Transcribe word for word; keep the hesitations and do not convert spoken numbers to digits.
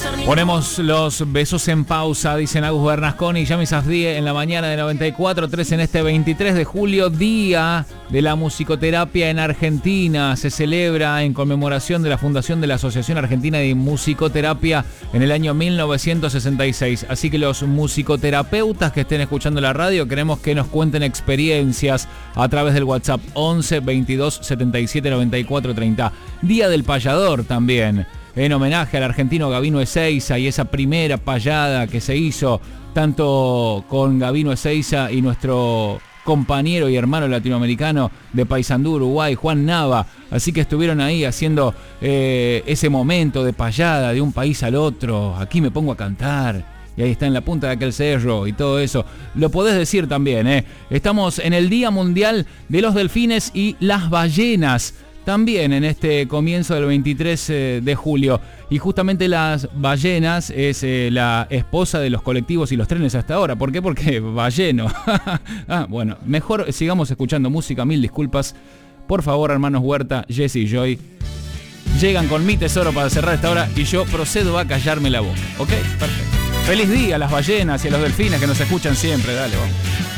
Ponemos los besos en pausa, dicen Agus Bernasconi, ya misas diez en la mañana de noventa y cuatro tres en este veintitrés de julio, día de la musicoterapia en Argentina. Se celebra en conmemoración de la fundación de la Asociación Argentina de Musicoterapia en el año mil novecientos sesenta y seis. Así que los musicoterapeutas que estén escuchando la radio, queremos que nos cuenten experiencias a través del WhatsApp once veintidós setenta y siete noventa y cuatro treinta. Día del payador también, en homenaje al argentino Gabino Ezeiza y esa primera payada que se hizo tanto con Gabino Ezeiza y nuestro compañero y hermano latinoamericano de Paysandú, Uruguay, Juan Nava. Así que estuvieron ahí haciendo eh, ese momento de payada de un país al otro. Aquí me pongo a cantar y ahí está en la punta de aquel cerro y todo eso. Lo podés decir también, ¿eh? Estamos en el Día Mundial de los Delfines y las Ballenas, también en este comienzo del veintitrés de julio. Y justamente las ballenas es eh, la esposa de los colectivos y los trenes hasta ahora. ¿Por qué? Porque balleno. ah, bueno, mejor sigamos escuchando música. Mil disculpas. Por favor, hermanos Huerta, Jesse y Joy llegan con mi tesoro para cerrar esta hora y yo procedo a callarme la boca. ¿Ok? Perfecto. Feliz día a las ballenas y a los delfines que nos escuchan siempre. Dale, vamos.